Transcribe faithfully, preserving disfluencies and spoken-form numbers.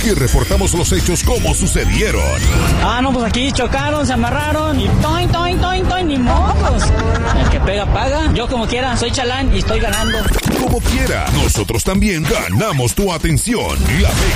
Aquí reportamos los hechos como sucedieron. Ah, no, pues aquí chocaron, se amarraron y toin, toin, toin, toin, ni mocos. El que pega, paga. Yo como quiera, soy chalán y estoy ganando. Como quiera, nosotros también ganamos tu atención. La